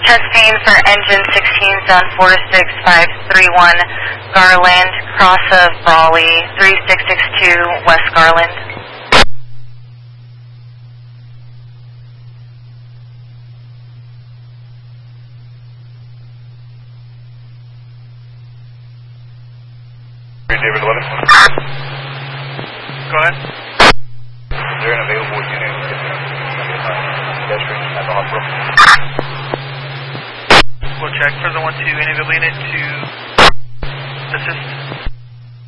Testing for engine 16 on 46531 Garland, cross of Brawley, 3662 West Garland. David 11. Go ahead. Is there an available unit pedestrian at the hospital? We'll check for the 1-2 unit to assist.